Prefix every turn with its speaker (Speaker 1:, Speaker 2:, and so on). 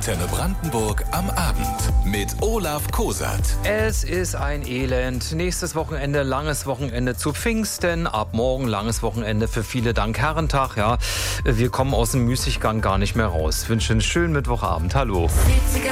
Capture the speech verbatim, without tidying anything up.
Speaker 1: Antenne Brandenburg am Abend mit Olaf Kosat.
Speaker 2: Es ist ein Elend. Nächstes Wochenende, langes Wochenende zu Pfingsten. Ab morgen langes Wochenende für viele dank Herrentag. Ja, wir kommen aus dem Müßiggang gar nicht mehr raus. Ich wünsche einen schönen Mittwochabend. Hallo.